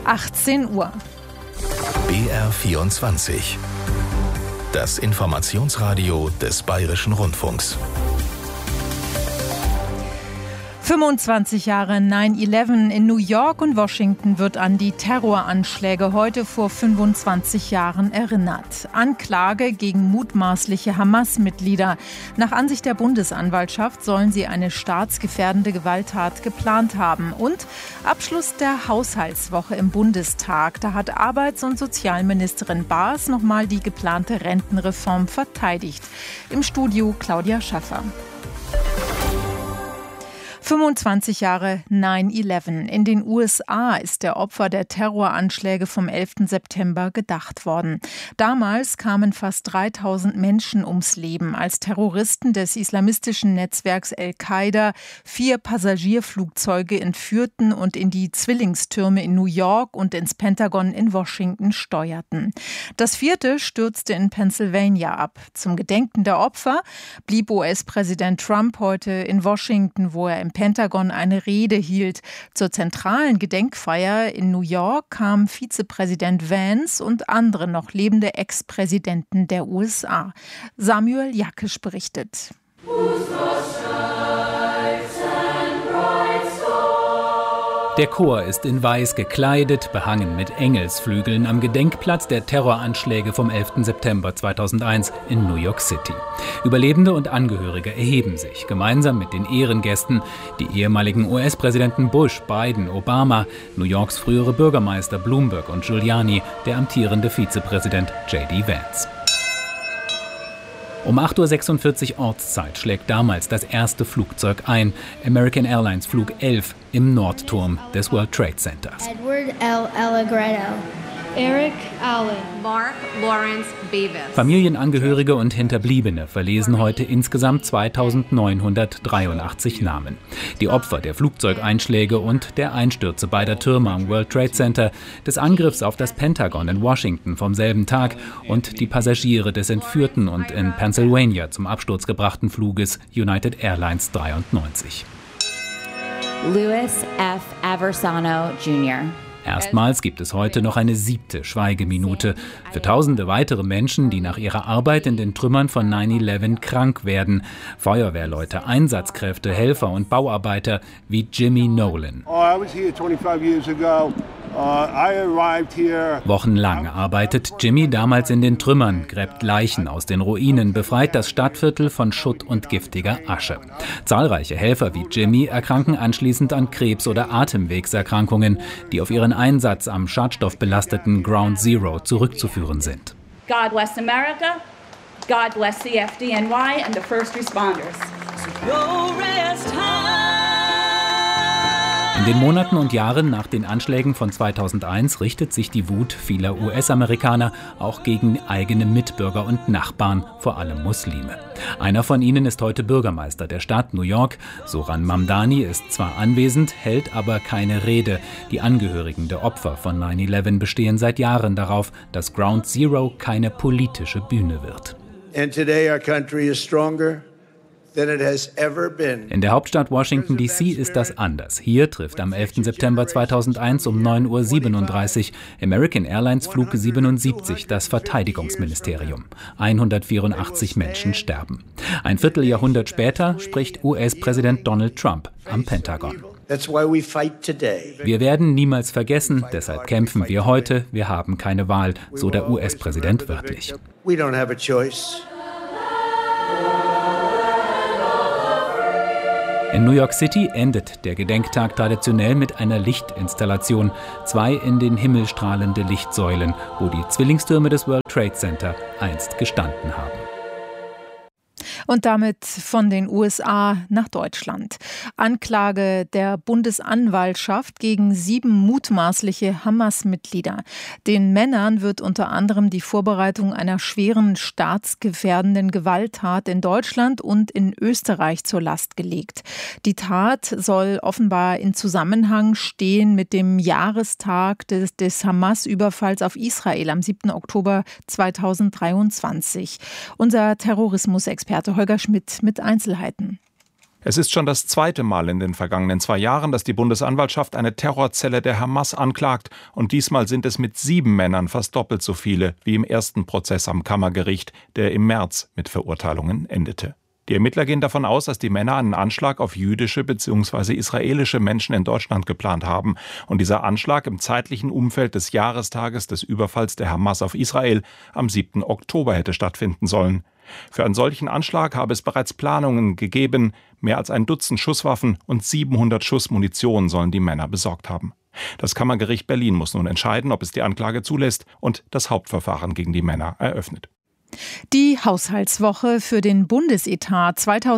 18 Uhr. BR24. Das Informationsradio des Bayerischen Rundfunks. 25 Jahre 9/11 in New York und Washington wird an die Terroranschläge heute vor 25 Jahren erinnert. Anklage gegen mutmaßliche Hamas-Mitglieder. Nach Ansicht der Bundesanwaltschaft sollen sie eine staatsgefährdende Gewalttat geplant haben. Und Abschluss der Haushaltswoche im Bundestag. Da hat Arbeits- und Sozialministerin Baas nochmal die geplante Rentenreform verteidigt. Im Studio Claudia Schaffer. 25 Jahre 9/11. In den USA ist der Opfer der Terroranschläge vom 11. September gedacht worden. Damals kamen fast 3000 Menschen ums Leben, als Terroristen des islamistischen Netzwerks Al-Qaida 4 Passagierflugzeuge entführten und in die Zwillingstürme in New York und ins Pentagon in Washington steuerten. Das 4. stürzte in Pennsylvania ab. Zum Gedenken der Opfer blieb US-Präsident Trump heute in Washington, wo er im Pentagon eine Rede hielt. Zur zentralen Gedenkfeier in New York kamen Vizepräsident Vance und andere noch lebende Ex-Präsidenten der USA. Samuel Jakisch berichtet. Der Chor ist in Weiß gekleidet, behangen mit Engelsflügeln am Gedenkplatz der Terroranschläge vom 11. September 2001 in New York City. Überlebende und Angehörige erheben sich, gemeinsam mit den Ehrengästen, die ehemaligen US-Präsidenten Bush, Biden, Obama, New Yorks frühere Bürgermeister Bloomberg und Giuliani, der amtierende Vizepräsident J.D. Vance. Um 8:46 Uhr Ortszeit schlägt damals das erste Flugzeug ein, American Airlines Flug 11 im Nordturm des World Trade Centers. Edward L. Allegretto. Eric Allen. Mark Lawrence Beavis. Familienangehörige und Hinterbliebene verlesen heute insgesamt 2983 Namen. Die Opfer der Flugzeugeinschläge und der Einstürze beider Türme am World Trade Center, des Angriffs auf das Pentagon in Washington vom selben Tag und die Passagiere des entführten und in Pennsylvania zum Absturz gebrachten Fluges United Airlines 93. Louis F. Aversano Jr. Erstmals gibt es heute noch eine 7. Schweigeminute für tausende weitere Menschen, die nach ihrer Arbeit in den Trümmern von 9/11 krank werden. Feuerwehrleute, Einsatzkräfte, Helfer und Bauarbeiter wie Jimmy Nolan. Wochenlang arbeitet Jimmy damals in den Trümmern, gräbt Leichen aus den Ruinen, befreit das Stadtviertel von Schutt und giftiger Asche. Zahlreiche Helfer wie Jimmy erkranken anschließend an Krebs- oder Atemwegserkrankungen, die auf ihren Einsatz am schadstoffbelasteten Ground Zero zurückzuführen sind. God bless America, God bless the FDNY and the first responders. In den Monaten und Jahren nach den Anschlägen von 2001 richtet sich die Wut vieler US-Amerikaner auch gegen eigene Mitbürger und Nachbarn, vor allem Muslime. Einer von ihnen ist heute Bürgermeister der Stadt New York. Zoran Mamdani ist zwar anwesend, hält aber keine Rede. Die Angehörigen der Opfer von 9/11 bestehen seit Jahren darauf, dass Ground Zero keine politische Bühne wird. And today our country is stronger than it has ever been. In der Hauptstadt Washington D.C. ist das anders. Hier trifft am 11. September 2001 um 9:37 Uhr American Airlines Flug 77 das Verteidigungsministerium. 184 Menschen sterben. Ein Vierteljahrhundert später spricht US-Präsident Donald Trump am Pentagon. Wir werden niemals vergessen, deshalb kämpfen wir heute. Wir haben keine Wahl, so der US-Präsident wörtlich. We don't have a choice. In New York City endet der Gedenktag traditionell mit einer Lichtinstallation. 2 in den Himmel strahlende Lichtsäulen, wo die Zwillingstürme des World Trade Center einst gestanden haben. Und damit von den USA nach Deutschland. Anklage der Bundesanwaltschaft gegen 7 mutmaßliche Hamas-Mitglieder. Den Männern wird unter anderem die Vorbereitung einer schweren staatsgefährdenden Gewalttat in Deutschland und in Österreich zur Last gelegt. Die Tat soll offenbar in Zusammenhang stehen mit dem Jahrestag des Hamas-Überfalls auf Israel am 7. Oktober 2023. Unser Terrorismusexperte Holger Schmidt mit Einzelheiten. Es ist schon das zweite Mal in den vergangenen 2 Jahren, dass die Bundesanwaltschaft eine Terrorzelle der Hamas anklagt. Und diesmal sind es mit 7 Männern fast doppelt so viele wie im ersten Prozess am Kammergericht, der im März mit Verurteilungen endete. Die Ermittler gehen davon aus, dass die Männer einen Anschlag auf jüdische bzw. israelische Menschen in Deutschland geplant haben. Und dieser Anschlag im zeitlichen Umfeld des Jahrestages des Überfalls der Hamas auf Israel am 7. Oktober hätte stattfinden sollen. Für einen solchen Anschlag habe es bereits Planungen gegeben. Mehr als ein Dutzend Schusswaffen und 700 Schuss Munition sollen die Männer besorgt haben. Das Kammergericht Berlin muss nun entscheiden, ob es die Anklage zulässt und das Hauptverfahren gegen die Männer eröffnet. Die Haushaltswoche für den Bundesetat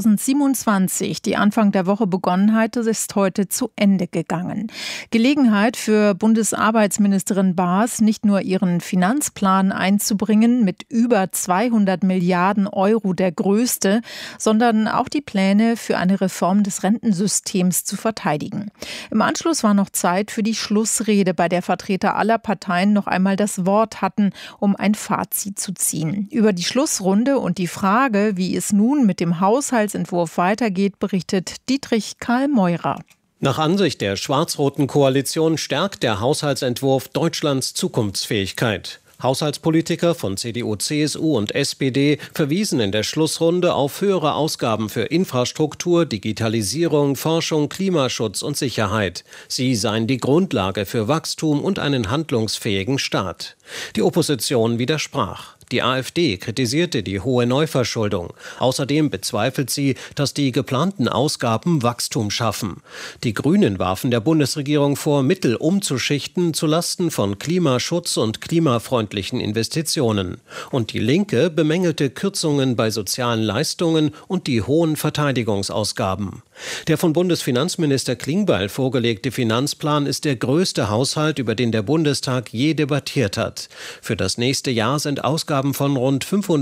2027, die Anfang der Woche begonnen hatte, ist heute zu Ende gegangen. Gelegenheit für Bundesarbeitsministerin Baas, nicht nur ihren Finanzplan einzubringen, mit über 200 Milliarden Euro der größte, sondern auch die Pläne für eine Reform des Rentensystems zu verteidigen. Im Anschluss war noch Zeit für die Schlussrede, bei der Vertreter aller Parteien noch einmal das Wort hatten, um ein Fazit zu ziehen. Über die Schlussrunde und die Frage, wie es nun mit dem Haushaltsentwurf weitergeht, berichtet Dietrich Karl Meurer. Nach Ansicht der schwarz-roten Koalition stärkt der Haushaltsentwurf Deutschlands Zukunftsfähigkeit. Haushaltspolitiker von CDU, CSU und SPD verwiesen in der Schlussrunde auf höhere Ausgaben für Infrastruktur, Digitalisierung, Forschung, Klimaschutz und Sicherheit. Sie seien die Grundlage für Wachstum und einen handlungsfähigen Staat. Die Opposition widersprach. Die AfD kritisierte die hohe Neuverschuldung. Außerdem bezweifelt sie, dass die geplanten Ausgaben Wachstum schaffen. Die Grünen warfen der Bundesregierung vor, Mittel umzuschichten zulasten von Klimaschutz und klimafreundlichen Investitionen. Und die Linke bemängelte Kürzungen bei sozialen Leistungen und die hohen Verteidigungsausgaben. Der von Bundesfinanzminister Klingbeil vorgelegte Finanzplan ist der größte Haushalt, über den der Bundestag je debattiert hat. Für das nächste Jahr sind Ausgaben von rund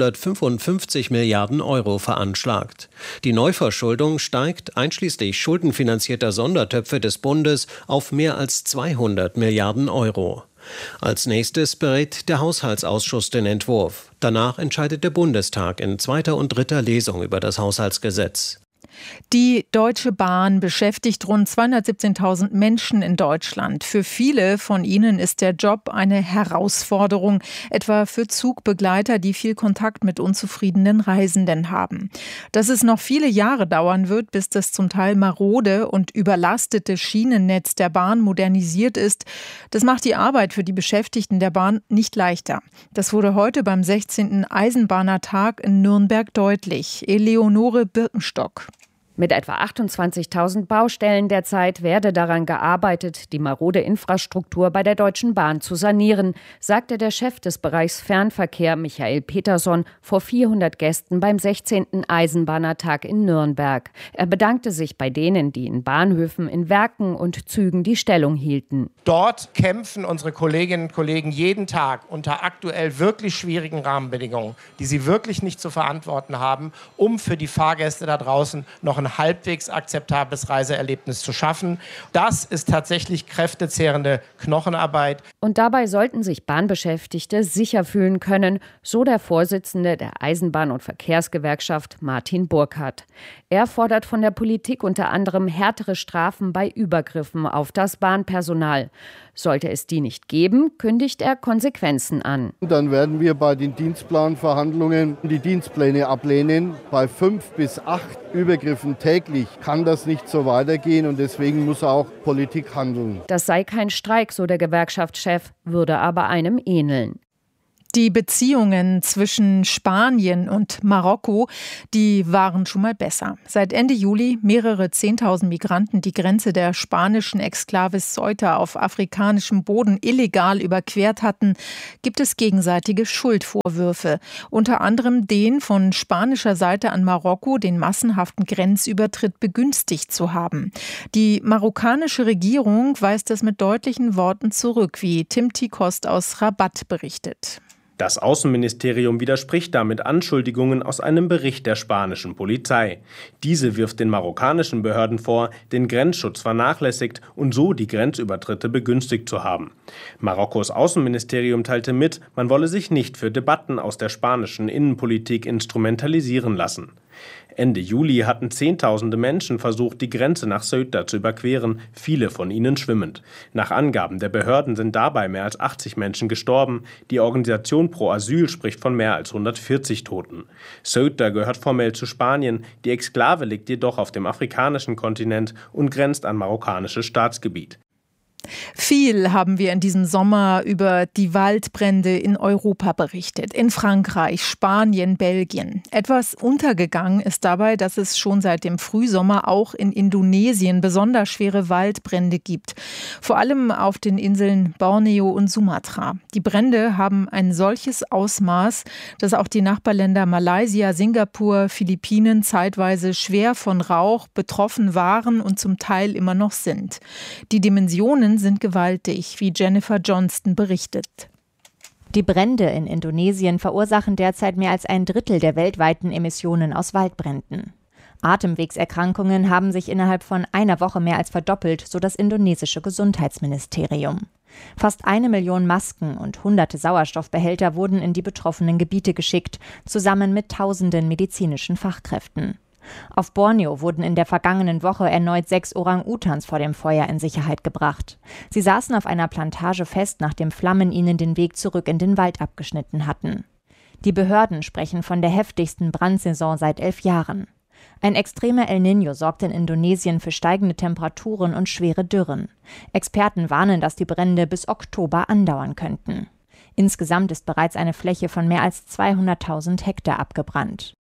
555 Milliarden Euro veranschlagt. Die Neuverschuldung steigt, einschließlich schuldenfinanzierter Sondertöpfe des Bundes, auf mehr als 200 Milliarden Euro. Als nächstes berät der Haushaltsausschuss den Entwurf. Danach entscheidet der Bundestag in 2. und 3. Lesung über das Haushaltsgesetz. Die Deutsche Bahn beschäftigt rund 217.000 Menschen in Deutschland. Für viele von ihnen ist der Job eine Herausforderung, etwa für Zugbegleiter, die viel Kontakt mit unzufriedenen Reisenden haben. Dass es noch viele Jahre dauern wird, bis das zum Teil marode und überlastete Schienennetz der Bahn modernisiert ist, das macht die Arbeit für die Beschäftigten der Bahn nicht leichter. Das wurde heute beim 16. Eisenbahnertag in Nürnberg deutlich. Eleonore Birkenstock. Mit etwa 28.000 Baustellen derzeit werde daran gearbeitet, die marode Infrastruktur bei der Deutschen Bahn zu sanieren, sagte der Chef des Bereichs Fernverkehr Michael Peterson vor 400 Gästen beim 16. Eisenbahnertag in Nürnberg. Er bedankte sich bei denen, die in Bahnhöfen, in Werken und Zügen die Stellung hielten. Dort kämpfen unsere Kolleginnen und Kollegen jeden Tag unter aktuell wirklich schwierigen Rahmenbedingungen, die sie wirklich nicht zu verantworten haben, um für die Fahrgäste da draußen noch ein halbwegs akzeptables Reiseerlebnis zu schaffen. Das ist tatsächlich kräftezehrende Knochenarbeit. Und dabei sollten sich Bahnbeschäftigte sicher fühlen können, so der Vorsitzende der Eisenbahn- und Verkehrsgewerkschaft Martin Burkhardt. Er fordert von der Politik unter anderem härtere Strafen bei Übergriffen auf das Bahnpersonal. Sollte es die nicht geben, kündigt er Konsequenzen an. Dann werden wir bei den Dienstplanverhandlungen die Dienstpläne ablehnen. Bei 5 bis 8 Übergriffen täglich kann das nicht so weitergehen und deswegen muss auch Politik handeln. Das sei kein Streik, so der Gewerkschaftschef, würde aber einem ähneln. Die Beziehungen zwischen Spanien und Marokko, die waren schon mal besser. Seit Ende Juli mehrere 10.000 Migranten die Grenze der spanischen Exklave Ceuta auf afrikanischem Boden illegal überquert hatten, gibt es gegenseitige Schuldvorwürfe. Unter anderem den von spanischer Seite an Marokko, den massenhaften Grenzübertritt begünstigt zu haben. Die marokkanische Regierung weist das mit deutlichen Worten zurück, wie Tim Tikost aus Rabat berichtet. Das Außenministerium widerspricht damit Anschuldigungen aus einem Bericht der spanischen Polizei. Diese wirft den marokkanischen Behörden vor, den Grenzschutz vernachlässigt und so die Grenzübertritte begünstigt zu haben. Marokkos Außenministerium teilte mit, man wolle sich nicht für Debatten aus der spanischen Innenpolitik instrumentalisieren lassen. Ende Juli hatten Zehntausende Menschen versucht, die Grenze nach Ceuta zu überqueren, viele von ihnen schwimmend. Nach Angaben der Behörden sind dabei mehr als 80 Menschen gestorben. Die Organisation Pro Asyl spricht von mehr als 140 Toten. Ceuta gehört formell zu Spanien, die Exklave liegt jedoch auf dem afrikanischen Kontinent und grenzt an marokkanisches Staatsgebiet. Viel haben wir in diesem Sommer über die Waldbrände in Europa berichtet. In Frankreich, Spanien, Belgien. Etwas untergegangen ist dabei, dass es schon seit dem Frühsommer auch in Indonesien besonders schwere Waldbrände gibt. Vor allem auf den Inseln Borneo und Sumatra. Die Brände haben ein solches Ausmaß, dass auch die Nachbarländer Malaysia, Singapur, Philippinen zeitweise schwer von Rauch betroffen waren und zum Teil immer noch sind. Die Dimensionen sind gewaltig, wie Jennifer Johnston berichtet. Die Brände in Indonesien verursachen derzeit mehr als ein Drittel der weltweiten Emissionen aus Waldbränden. Atemwegserkrankungen haben sich innerhalb von einer Woche mehr als verdoppelt, so das indonesische Gesundheitsministerium. Fast 1 Million Masken und hunderte Sauerstoffbehälter wurden in die betroffenen Gebiete geschickt, zusammen mit tausenden medizinischen Fachkräften. Auf Borneo wurden in der vergangenen Woche erneut 6 Orang-Utans vor dem Feuer in Sicherheit gebracht. Sie saßen auf einer Plantage fest, nachdem Flammen ihnen den Weg zurück in den Wald abgeschnitten hatten. Die Behörden sprechen von der heftigsten Brandsaison seit 11 Jahren. Ein extremer El Niño sorgt in Indonesien für steigende Temperaturen und schwere Dürren. Experten warnen, dass die Brände bis Oktober andauern könnten. Insgesamt ist bereits eine Fläche von mehr als 200.000 Hektar abgebrannt.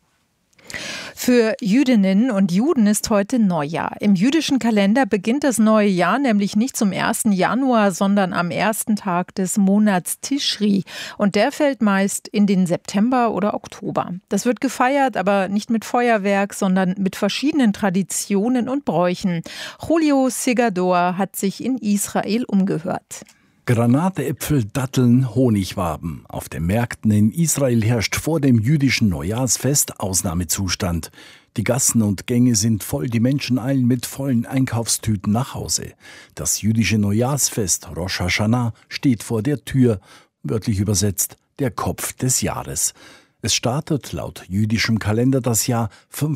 Für Jüdinnen und Juden ist heute Neujahr. Im jüdischen Kalender beginnt das neue Jahr nämlich nicht zum 1. Januar, sondern am ersten Tag des Monats Tischri. Und der fällt meist in den September oder Oktober. Das wird gefeiert, aber nicht mit Feuerwerk, sondern mit verschiedenen Traditionen und Bräuchen. Julio Segador hat sich in Israel umgehört. Granate, Äpfel, Datteln, Honigwaben. Auf den Märkten in Israel herrscht vor dem jüdischen Neujahrsfest Ausnahmezustand. Die Gassen und Gänge sind voll, die Menschen eilen mit vollen Einkaufstüten nach Hause. Das jüdische Neujahrsfest Rosh Hashanah steht vor der Tür, wörtlich übersetzt der Kopf des Jahres. Es startet laut jüdischem Kalender das Jahr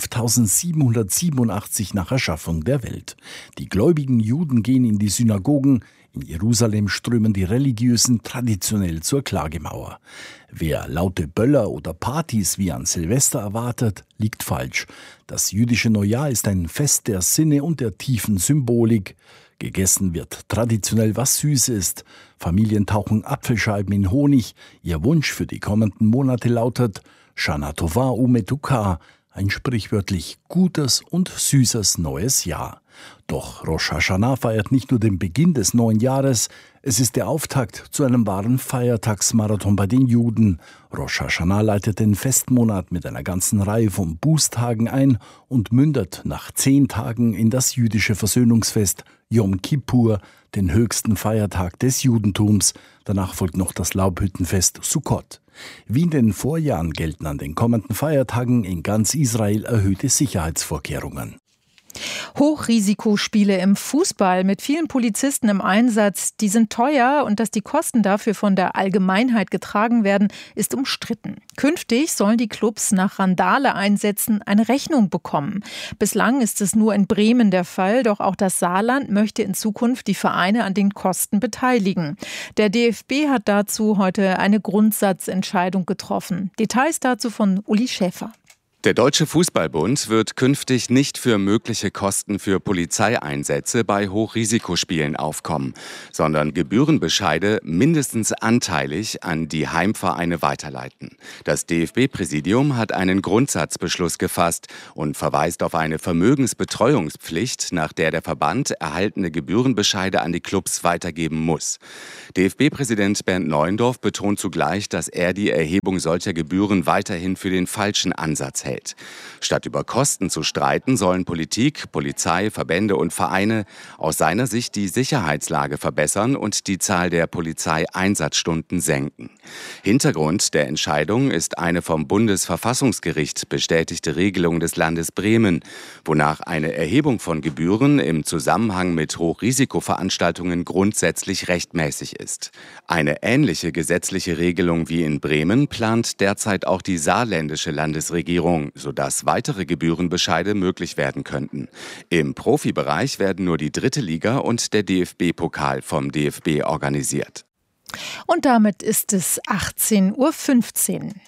5787 nach Erschaffung der Welt. Die gläubigen Juden gehen in die Synagogen. In Jerusalem strömen die Religiösen traditionell zur Klagemauer. Wer laute Böller oder Partys wie an Silvester erwartet, liegt falsch. Das jüdische Neujahr ist ein Fest der Sinne und der tiefen Symbolik. Gegessen wird traditionell, was süß ist. Familien tauchen Apfelscheiben in Honig. Ihr Wunsch für die kommenden Monate lautet Shana Tova Umetuka, ein sprichwörtlich gutes und süßes neues Jahr. Doch Rosh Hashanah feiert nicht nur den Beginn des neuen Jahres, es ist der Auftakt zu einem wahren Feiertagsmarathon bei den Juden. Rosh Hashanah leitet den Festmonat mit einer ganzen Reihe von Bußtagen ein und mündet nach 10 Tagen in das jüdische Versöhnungsfest Yom Kippur, den höchsten Feiertag des Judentums. Danach folgt noch das Laubhüttenfest Sukkot. Wie in den Vorjahren gelten an den kommenden Feiertagen in ganz Israel erhöhte Sicherheitsvorkehrungen. Hochrisikospiele im Fußball mit vielen Polizisten im Einsatz, die sind teuer und dass die Kosten dafür von der Allgemeinheit getragen werden, ist umstritten. Künftig sollen die Clubs nach Randale-Einsätzen eine Rechnung bekommen. Bislang ist es nur in Bremen der Fall, doch auch das Saarland möchte in Zukunft die Vereine an den Kosten beteiligen. Der DFB hat dazu heute eine Grundsatzentscheidung getroffen. Details dazu von Uli Schäfer. Der Deutsche Fußballbund wird künftig nicht für mögliche Kosten für Polizeieinsätze bei Hochrisikospielen aufkommen, sondern Gebührenbescheide mindestens anteilig an die Heimvereine weiterleiten. Das DFB-Präsidium hat einen Grundsatzbeschluss gefasst und verweist auf eine Vermögensbetreuungspflicht, nach der der Verband erhaltene Gebührenbescheide an die Clubs weitergeben muss. DFB-Präsident Bernd Neuendorf betont zugleich, dass er die Erhebung solcher Gebühren weiterhin für den falschen Ansatz hält. Statt über Kosten zu streiten, sollen Politik, Polizei, Verbände und Vereine aus seiner Sicht die Sicherheitslage verbessern und die Zahl der Polizeieinsatzstunden senken. Hintergrund der Entscheidung ist eine vom Bundesverfassungsgericht bestätigte Regelung des Landes Bremen, wonach eine Erhebung von Gebühren im Zusammenhang mit Hochrisikoveranstaltungen grundsätzlich rechtmäßig ist. Eine ähnliche gesetzliche Regelung wie in Bremen plant derzeit auch die saarländische Landesregierung. Regierung, sodass weitere Gebührenbescheide möglich werden könnten. Im Profibereich werden nur die 3. Liga und der DFB-Pokal vom DFB organisiert. Und damit ist es 18:15 Uhr.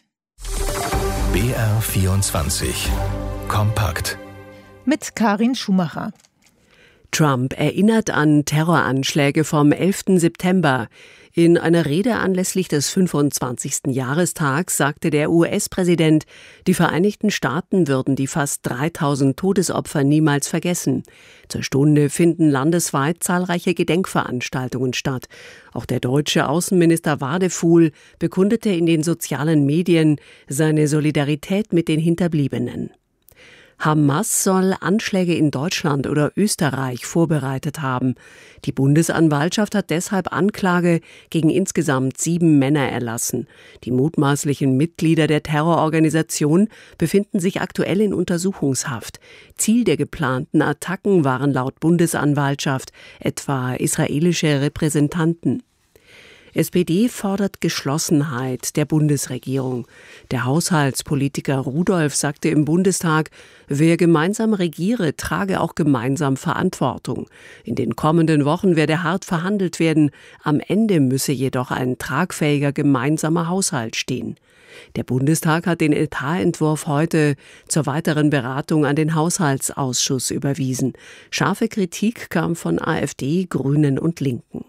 BR24 Kompakt Mit Karin Schumacher. Trump erinnert an Terroranschläge vom 11. September. In einer Rede anlässlich des 25. Jahrestags sagte der US-Präsident, die Vereinigten Staaten würden die fast 3000 Todesopfer niemals vergessen. Zur Stunde finden landesweit zahlreiche Gedenkveranstaltungen statt. Auch der deutsche Außenminister Wadefuhl bekundete in den sozialen Medien seine Solidarität mit den Hinterbliebenen. Hamas soll Anschläge in Deutschland oder Österreich vorbereitet haben. Die Bundesanwaltschaft hat deshalb Anklage gegen insgesamt 7 Männer erlassen. Die mutmaßlichen Mitglieder der Terrororganisation befinden sich aktuell in Untersuchungshaft. Ziel der geplanten Attacken waren laut Bundesanwaltschaft etwa israelische Repräsentanten. SPD fordert Geschlossenheit der Bundesregierung. Der Haushaltspolitiker Rudolph sagte im Bundestag, wer gemeinsam regiere, trage auch gemeinsam Verantwortung. In den kommenden Wochen werde hart verhandelt werden. Am Ende müsse jedoch ein tragfähiger gemeinsamer Haushalt stehen. Der Bundestag hat den Etatentwurf heute zur weiteren Beratung an den Haushaltsausschuss überwiesen. Scharfe Kritik kam von AfD, Grünen und Linken.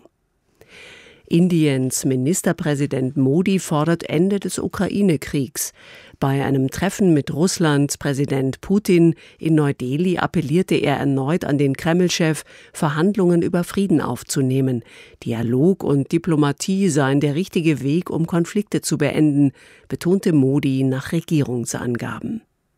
Indiens Ministerpräsident Modi fordert Ende des Ukraine-Kriegs. Bei einem Treffen mit Russlands Präsident Putin in Neu-Delhi appellierte er erneut an den Kreml-Chef, Verhandlungen über Frieden aufzunehmen. Dialog und Diplomatie seien der richtige Weg, um Konflikte zu beenden, betonte Modi nach Regierungsangaben.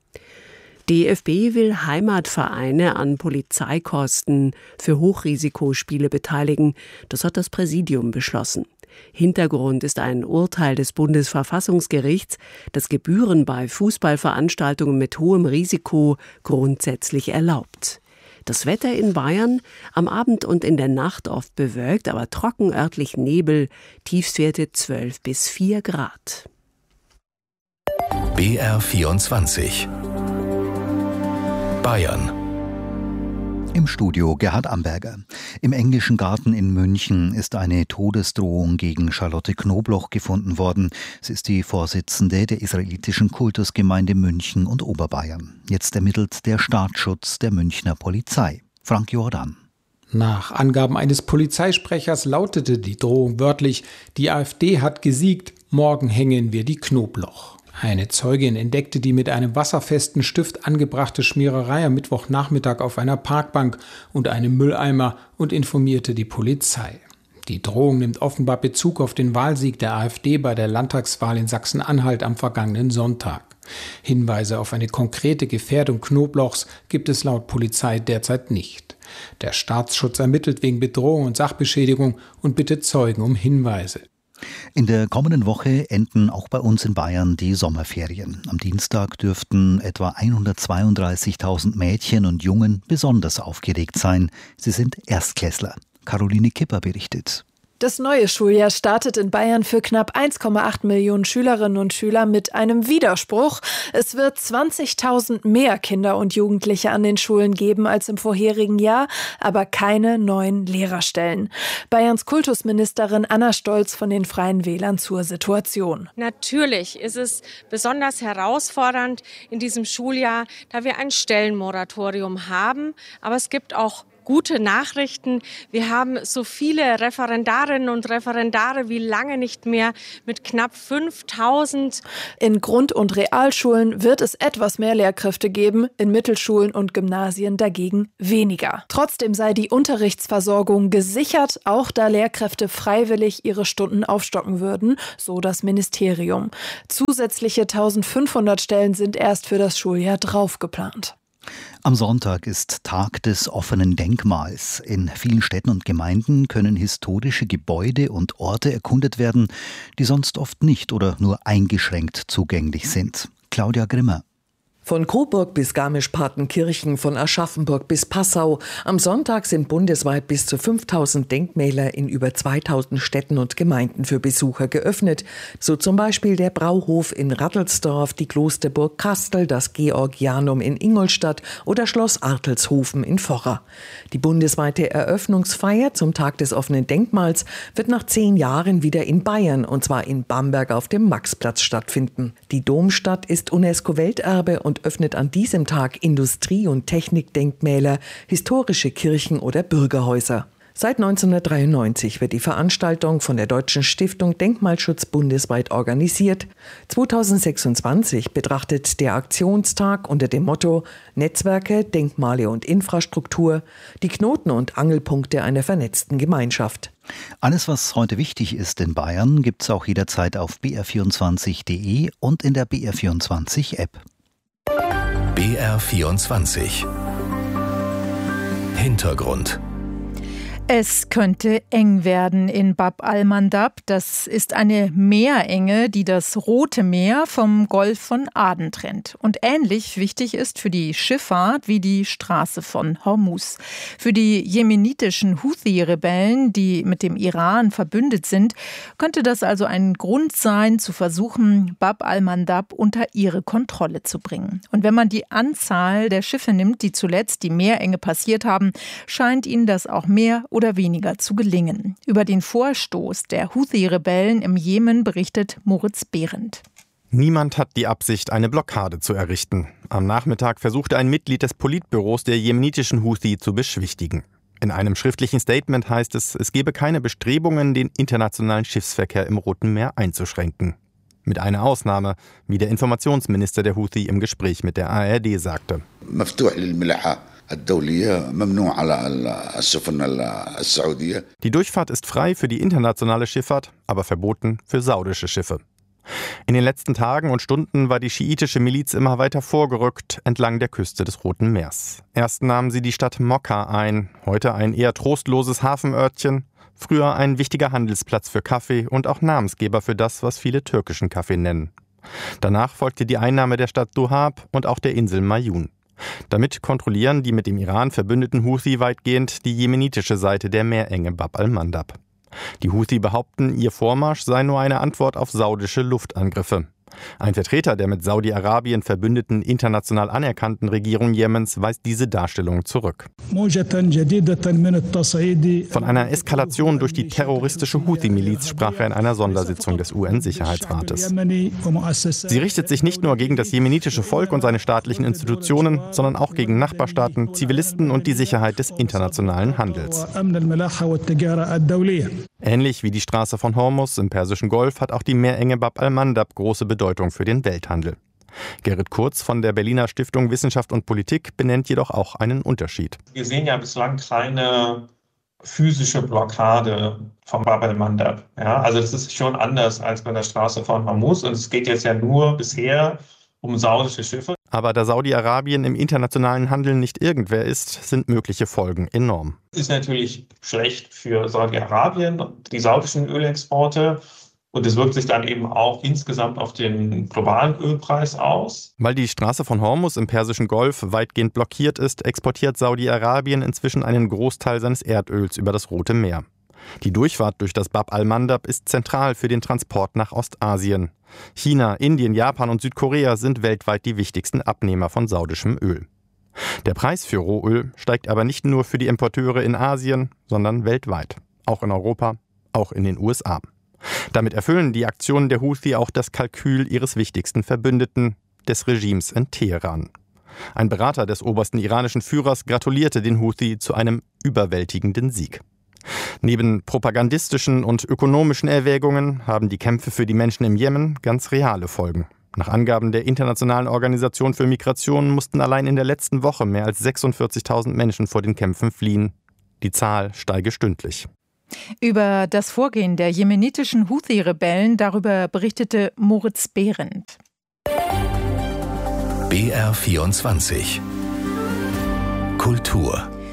DFB will Heimatvereine an Polizeikosten für Hochrisikospiele beteiligen. Das hat das Präsidium beschlossen. Hintergrund ist ein Urteil des Bundesverfassungsgerichts, das Gebühren bei Fußballveranstaltungen mit hohem Risiko grundsätzlich erlaubt. Das Wetter in Bayern, am Abend und in der Nacht oft bewölkt, aber trocken, örtlich Nebel, Tiefstwerte 12 bis 4 Grad. BR24 Bayern. Im Studio Gerhard Amberger. Im Englischen Garten in München ist eine Todesdrohung gegen Charlotte Knobloch gefunden worden. Sie ist die Vorsitzende der israelitischen Kultusgemeinde München und Oberbayern. Jetzt ermittelt der Staatsschutz der Münchner Polizei. Frank Jordan. Nach Angaben eines Polizeisprechers lautete die Drohung wörtlich: Die AfD hat gesiegt, morgen hängen wir die Knobloch. Eine Zeugin entdeckte die mit einem wasserfesten Stift angebrachte Schmiererei am Mittwochnachmittag auf einer Parkbank und einem Mülleimer und informierte die Polizei. Die Drohung nimmt offenbar Bezug auf den Wahlsieg der AfD bei der Landtagswahl in Sachsen-Anhalt am vergangenen Sonntag. Hinweise auf eine konkrete Gefährdung Knoblochs gibt es laut Polizei derzeit nicht. Der Staatsschutz ermittelt wegen Bedrohung und Sachbeschädigung und bittet Zeugen um Hinweise. In der kommenden Woche enden auch bei uns in Bayern die Sommerferien. Am Dienstag dürften etwa 132.000 Mädchen und Jungen besonders aufgeregt sein. Sie sind Erstklässler. Caroline Kipper berichtet. Das neue Schuljahr startet in Bayern für knapp 1,8 Millionen Schülerinnen und Schüler mit einem Widerspruch. Es wird 20.000 mehr Kinder und Jugendliche an den Schulen geben als im vorherigen Jahr, aber keine neuen Lehrerstellen. Bayerns Kultusministerin Anna Stolz von den Freien Wählern zur Situation. Natürlich ist es besonders herausfordernd in diesem Schuljahr, da wir ein Stellenmoratorium haben, aber es gibt auch gute Nachrichten. Wir haben so viele Referendarinnen und Referendare wie lange nicht mehr mit knapp 5.000. In Grund- und Realschulen wird es etwas mehr Lehrkräfte geben, in Mittelschulen und Gymnasien dagegen weniger. Trotzdem sei die Unterrichtsversorgung gesichert, auch da Lehrkräfte freiwillig ihre Stunden aufstocken würden, so das Ministerium. Zusätzliche 1.500 Stellen sind erst für das Schuljahr drauf geplant. Am Sonntag ist Tag des offenen Denkmals. In vielen Städten und Gemeinden können historische Gebäude und Orte erkundet werden, die sonst oft nicht oder nur eingeschränkt zugänglich sind. Claudia Grimmer. Von Coburg bis Garmisch-Partenkirchen, von Aschaffenburg bis Passau. Am Sonntag sind bundesweit bis zu 5000 Denkmäler in über 2000 Städten und Gemeinden für Besucher geöffnet. So zum Beispiel der Brauhof in Rattelsdorf, die Klosterburg Kastel, das Georgianum in Ingolstadt oder Schloss Artelshofen in Vorra. Die bundesweite Eröffnungsfeier zum Tag des offenen Denkmals wird nach 10 Jahren wieder in Bayern, und zwar in Bamberg auf dem Maxplatz stattfinden. Die Domstadt ist UNESCO-Welterbe und öffnet an diesem Tag Industrie- und Technikdenkmäler, historische Kirchen oder Bürgerhäuser. Seit 1993 wird die Veranstaltung von der Deutschen Stiftung Denkmalschutz bundesweit organisiert. 2026 betrachtet der Aktionstag unter dem Motto Netzwerke, Denkmale und Infrastruktur die Knoten und Angelpunkte einer vernetzten Gemeinschaft. Alles, was heute wichtig ist in Bayern, gibt's auch jederzeit auf br24.de und in der BR24-App. BR24 Hintergrund. Es könnte eng werden in Bab al-Mandab. Das ist eine Meerenge, die das Rote Meer vom Golf von Aden trennt und ähnlich wichtig ist für die Schifffahrt wie die Straße von Hormuz. Für die jemenitischen Houthi-Rebellen, die mit dem Iran verbündet sind, könnte das also ein Grund sein, zu versuchen, Bab al-Mandab unter ihre Kontrolle zu bringen. Und wenn man die Anzahl der Schiffe nimmt, die zuletzt die Meerenge passiert haben, scheint ihnen das auch mehr oder weniger zu gelingen. Über den Vorstoß der Houthi-Rebellen im Jemen berichtet Moritz Behrendt. Niemand hat die Absicht, eine Blockade zu errichten. Am Nachmittag versuchte ein Mitglied des Politbüros der jemenitischen Houthi zu beschwichtigen. In einem schriftlichen Statement heißt es, es gebe keine Bestrebungen, den internationalen Schiffsverkehr im Roten Meer einzuschränken. Mit einer Ausnahme, wie der Informationsminister der Houthi im Gespräch mit der ARD sagte. Die Durchfahrt ist frei für die internationale Schifffahrt, aber verboten für saudische Schiffe. In den letzten Tagen und Stunden war die schiitische Miliz immer weiter vorgerückt entlang der Küste des Roten Meers. Erst nahmen sie die Stadt Mokka ein, heute ein eher trostloses Hafenörtchen, früher ein wichtiger Handelsplatz für Kaffee und auch Namensgeber für das, was viele türkischen Kaffee nennen. Danach folgte die Einnahme der Stadt Duhab und auch der Insel Mayun. Damit kontrollieren die mit dem Iran verbündeten Houthi weitgehend die jemenitische Seite der Meerenge Bab al-Mandab. Die Houthi behaupten, ihr Vormarsch sei nur eine Antwort auf saudische Luftangriffe. Ein Vertreter der mit Saudi-Arabien verbündeten international anerkannten Regierung Jemens weist diese Darstellung zurück. Von einer Eskalation durch die terroristische Houthi-Miliz sprach er in einer Sondersitzung des UN-Sicherheitsrates. Sie richtet sich nicht nur gegen das jemenitische Volk und seine staatlichen Institutionen, sondern auch gegen Nachbarstaaten, Zivilisten und die Sicherheit des internationalen Handels. Ähnlich wie die Straße von Hormuz im Persischen Golf hat auch die Meerenge Bab al-Mandab große Bedeutung für den Welthandel. Gerrit Kurz von der Berliner Stiftung Wissenschaft und Politik benennt jedoch auch einen Unterschied. Wir sehen ja bislang keine physische Blockade vom Bab al-Mandab. Ja, also das ist schon anders als bei der Straße von Hormuz und es geht jetzt ja nur bisher um saudische Schiffe. Aber da Saudi-Arabien im internationalen Handel nicht irgendwer ist, sind mögliche Folgen enorm. Das ist natürlich schlecht für Saudi-Arabien und die saudischen Ölexporte. Und es wirkt sich dann eben auch insgesamt auf den globalen Ölpreis aus. Weil die Straße von Hormuz im Persischen Golf weitgehend blockiert ist, exportiert Saudi-Arabien inzwischen einen Großteil seines Erdöls über das Rote Meer. Die Durchfahrt durch das Bab al-Mandab ist zentral für den Transport nach Ostasien. China, Indien, Japan und Südkorea sind weltweit die wichtigsten Abnehmer von saudischem Öl. Der Preis für Rohöl steigt aber nicht nur für die Importeure in Asien, sondern weltweit. Auch in Europa, auch in den USA. Damit erfüllen die Aktionen der Houthi auch das Kalkül ihres wichtigsten Verbündeten, des Regimes in Teheran. Ein Berater des obersten iranischen Führers gratulierte den Houthi zu einem überwältigenden Sieg. Neben propagandistischen und ökonomischen Erwägungen haben die Kämpfe für die Menschen im Jemen ganz reale Folgen. Nach Angaben der Internationalen Organisation für Migration mussten allein in der letzten Woche mehr als 46.000 Menschen vor den Kämpfen fliehen. Die Zahl steige stündlich. Über das Vorgehen der jemenitischen Houthi-Rebellen, darüber berichtete Moritz Behrendt. BR24 Kultur.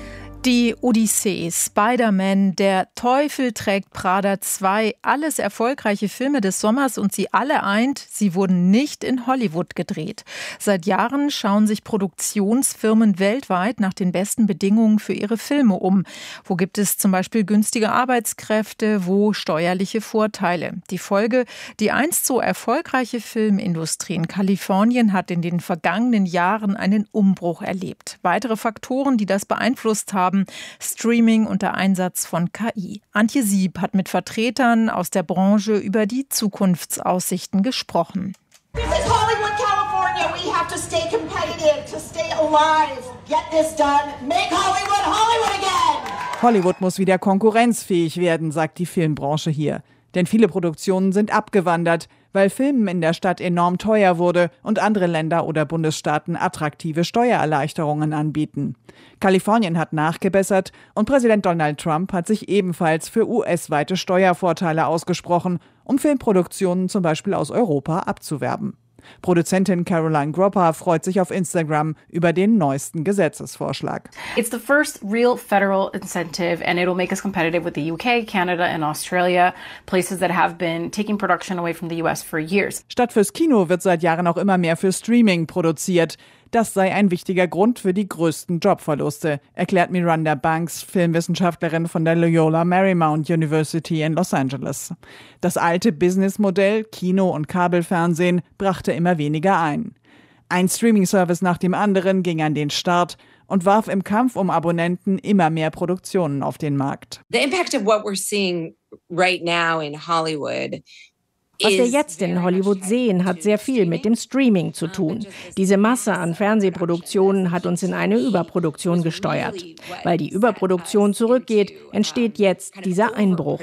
Die Odyssee, Spider-Man, Der Teufel trägt Prada 2, alles erfolgreiche Filme des Sommers und sie alle eint, sie wurden nicht in Hollywood gedreht. Seit Jahren schauen sich Produktionsfirmen weltweit nach den besten Bedingungen für ihre Filme um. Wo gibt es zum Beispiel günstige Arbeitskräfte, wo steuerliche Vorteile? Die Folge, die einst so erfolgreiche Filmindustrie in Kalifornien hat in den vergangenen Jahren einen Umbruch erlebt. Weitere Faktoren, die das beeinflusst haben, Streaming unter Einsatz von KI. Antje Sieb hat mit Vertretern aus der Branche über die Zukunftsaussichten gesprochen. This is Hollywood, California. We have to stay competitive, to stay alive. Get this done. Make Hollywood Hollywood again. Hollywood muss wieder konkurrenzfähig werden, sagt die Filmbranche hier. Denn viele Produktionen sind abgewandert, weil Filmen in der Stadt enorm teuer wurde und andere Länder oder Bundesstaaten attraktive Steuererleichterungen anbieten. Kalifornien hat nachgebessert und Präsident Donald Trump hat sich ebenfalls für US-weite Steuervorteile ausgesprochen, um Filmproduktionen zum Beispiel aus Europa abzuwerben. Produzentin Caroline Gropper freut sich auf Instagram über den neuesten Gesetzesvorschlag. It's the first real federal incentive and it'll make us competitive with the UK, Canada and Australia, places that have been taking production away from the US for years. Statt fürs Kino wird seit Jahren auch immer mehr für Streaming produziert. Das sei ein wichtiger Grund für die größten Jobverluste, erklärt Miranda Banks, Filmwissenschaftlerin von der Loyola Marymount University in Los Angeles. Das alte Businessmodell Kino und Kabelfernsehen brachte immer weniger ein. Ein Streaming-Service nach dem anderen ging an den Start und warf im Kampf um Abonnenten immer mehr Produktionen auf den Markt. The impact of what we're seeing right now in Hollywood. Was wir jetzt in Hollywood sehen, hat sehr viel mit dem Streaming zu tun. Diese Masse an Fernsehproduktionen hat uns in eine Überproduktion gesteuert. Weil die Überproduktion zurückgeht, entsteht jetzt dieser Einbruch.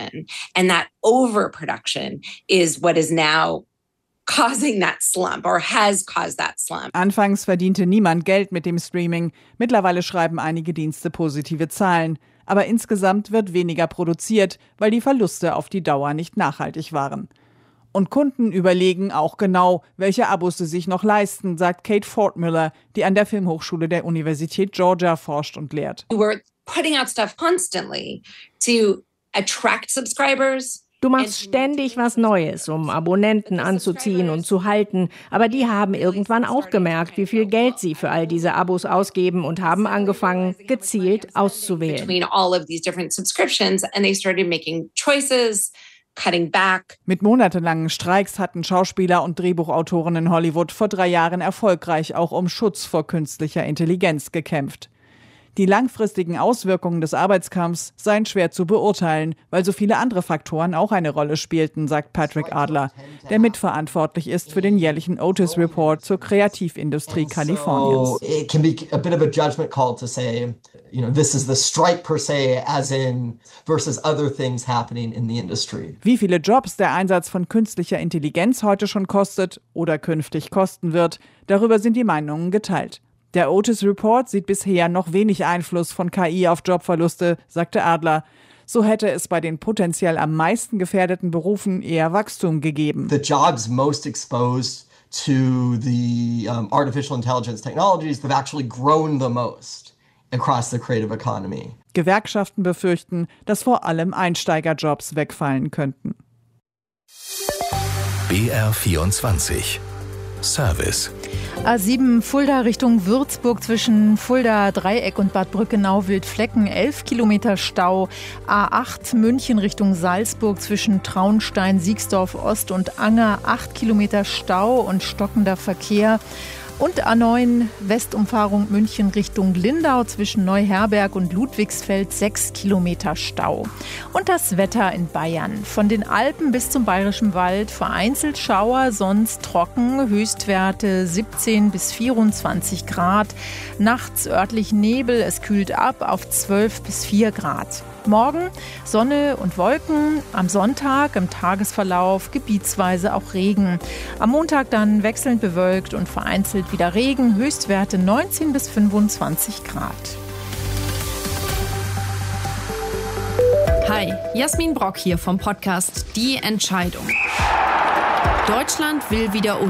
And that overproduction is what is now causing that slump or has caused that slump. Anfangs verdiente niemand Geld mit dem Streaming. Mittlerweile schreiben einige Dienste positive Zahlen. Aber insgesamt wird weniger produziert, weil die Verluste auf die Dauer nicht nachhaltig waren. Und Kunden überlegen auch genau, welche Abos sie sich noch leisten, sagt Kate Fortmüller, die an der Filmhochschule der Universität Georgia forscht und lehrt. We're putting out stuff constantly to attract subscribers. Du machst ständig was Neues, um Abonnenten anzuziehen und zu halten. Aber die haben irgendwann auch gemerkt, wie viel Geld sie für all diese Abos ausgeben und haben angefangen, gezielt auszuwählen. Between all of these different subscriptions and they started making choices. Cutting back. Mit monatelangen Streiks hatten Schauspieler und Drehbuchautoren in Hollywood vor 3 Jahren erfolgreich auch um Schutz vor künstlicher Intelligenz gekämpft. Die langfristigen Auswirkungen des Arbeitskampfs seien schwer zu beurteilen, weil so viele andere Faktoren auch eine Rolle spielten, sagt Patrick Adler, der mitverantwortlich ist für den jährlichen Otis Report zur Kreativindustrie Kaliforniens. It can be a bit of a judgment call to say, this is the strike per se, as in versus other things happening in the industry. Wie viele Jobs der Einsatz von künstlicher Intelligenz heute schon kostet oder künftig kosten wird, darüber sind die Meinungen geteilt. Der Otis Report sieht bisher noch wenig Einfluss von KI auf Jobverluste, sagte Adler. So hätte es bei den potenziell am meisten gefährdeten Berufen eher Wachstum gegeben. The jobs most exposed to the artificial intelligence technologies have actually grown the most across the creative economy. Gewerkschaften befürchten, dass vor allem Einsteigerjobs wegfallen könnten. BR24 Service. A7 Fulda Richtung Würzburg zwischen Fulda Dreieck und Bad Brückenau-Wildflecken 11 Kilometer Stau. A8 München Richtung Salzburg zwischen Traunstein, Siegsdorf Ost und Anger 8 Kilometer Stau und stockender Verkehr. Und A9 Westumfahrung München Richtung Lindau zwischen Neuherberg und Ludwigsfeld 6 Kilometer Stau. Und das Wetter in Bayern. Von den Alpen bis zum Bayerischen Wald vereinzelt Schauer, sonst trocken, Höchstwerte 17 bis 24 Grad. Nachts örtlich Nebel, es kühlt ab auf 12 bis 4 Grad. Morgen Sonne und Wolken, am Sonntag im Tagesverlauf gebietsweise auch Regen. Am Montag dann wechselnd bewölkt und vereinzelt wieder Regen, Höchstwerte 19 bis 25 Grad. Hi, Jasmin Brock hier vom Podcast Die Entscheidung. Deutschland will wieder